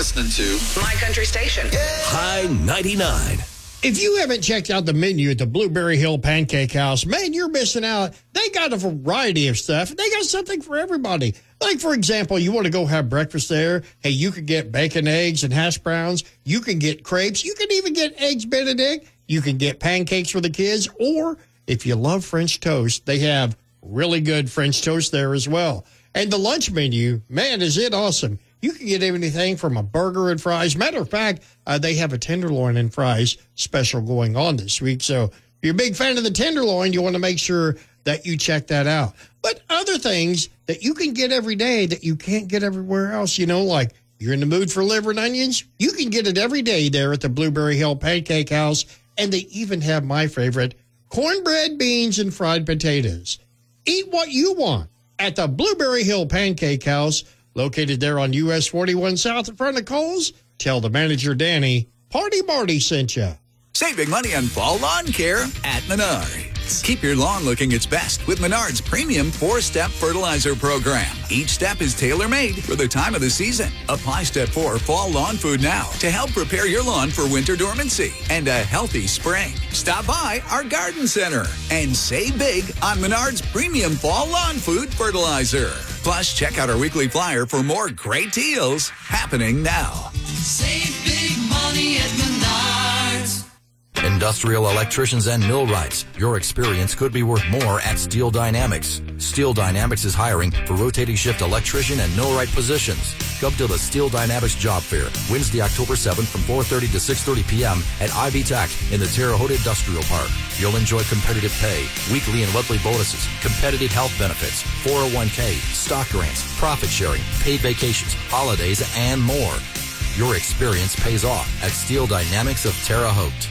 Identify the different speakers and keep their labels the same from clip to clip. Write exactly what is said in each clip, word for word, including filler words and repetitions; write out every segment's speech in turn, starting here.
Speaker 1: listening to
Speaker 2: My Country Station.
Speaker 3: High ninety-nine.
Speaker 4: If you haven't checked out the menu at the Blueberry Hill Pancake House, man, you're missing out. They got a variety of stuff. They got something for everybody. Like, for example, you want to go have breakfast there. Hey, you could get bacon, eggs, and hash browns. You can get crepes. You can even get eggs Benedict. You can get pancakes for the kids. Or if you love French toast, they have really good French toast there as well. And the lunch menu, man, is it awesome. You can get anything from a burger and fries. Matter of fact, uh, they have a tenderloin and fries special going on this week. So if you're a big fan of the tenderloin, you want to make sure that you check that out. But other things that you can get every day that you can't get everywhere else, you know, like you're in the mood for liver and onions, you can get it every day there at the Blueberry Hill Pancake House. And they even have my favorite, cornbread, beans, and fried potatoes. Eat what you want at the Blueberry Hill Pancake House, located there on U S forty-one South in front of Kohl's. Tell the manager, Danny, Party Marty sent you.
Speaker 5: Saving money on fall lawn care at Menards. Keep your lawn looking its best with Menards' premium four-step fertilizer program. Each step is tailor-made for the time of the season. Apply Step four Fall Lawn Food now to help prepare your lawn for winter dormancy and a healthy spring. Stop by our garden center and save big on Menards' premium Fall Lawn Food fertilizer. Plus, check out our weekly flyer for more great deals happening now.
Speaker 6: Save big money at Menards.
Speaker 3: Industrial electricians and millwrights. Your experience could be worth more at Steel Dynamics. Steel Dynamics is hiring for rotating shift electrician and millwright positions. Come to the Steel Dynamics Job Fair, Wednesday, October seventh from four thirty to six thirty p.m. at I B Tech in the Terre Haute Industrial Park. You'll enjoy competitive pay, weekly and monthly bonuses, competitive health benefits, four oh one k, stock grants, profit sharing, paid vacations, holidays, and more. Your experience pays off at Steel Dynamics of Terre Haute.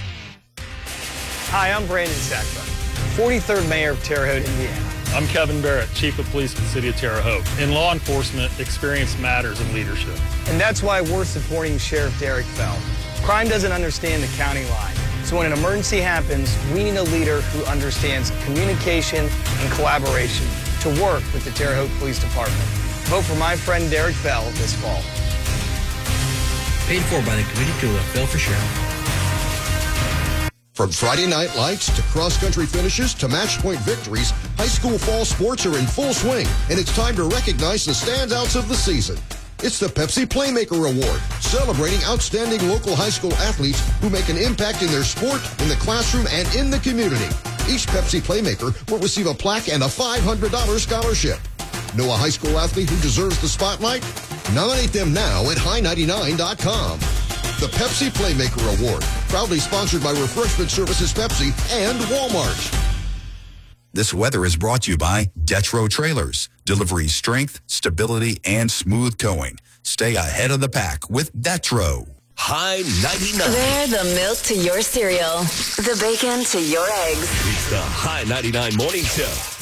Speaker 7: Hi, I'm Brandon Sackler, forty-third Mayor of Terre Haute, Indiana.
Speaker 8: I'm Kevin Barrett, Chief of Police for the City of Terre Haute. In law enforcement, experience matters in leadership.
Speaker 7: And that's why we're supporting Sheriff Derek Fell. Crime doesn't understand the county line. So when an emergency happens, we need a leader who understands communication and collaboration to work with the Terre Haute Police Department. Vote for my friend Derek Fell this fall.
Speaker 9: Paid for by the Committee to elect Fell for Sheriff.
Speaker 10: From Friday night lights to cross-country finishes to match-point victories, high school fall sports are in full swing, and it's time to recognize the standouts of the season. It's the Pepsi Playmaker Award, celebrating outstanding local high school athletes who make an impact in their sport, in the classroom, and in the community. Each Pepsi Playmaker will receive a plaque and a five hundred dollars scholarship. Know a high school athlete who deserves the spotlight? Nominate them now at high ninety-nine dot com. The Pepsi Playmaker Award, proudly sponsored by Refreshment Services Pepsi and Walmart.
Speaker 5: This weather is brought to you by Detro Trailers, delivering strength, stability, and smooth towing. Stay ahead of the pack with Detro.
Speaker 3: High ninety-nine.
Speaker 11: They're the milk to your cereal, the bacon to your eggs.
Speaker 3: It's the High ninety-nine Morning Show.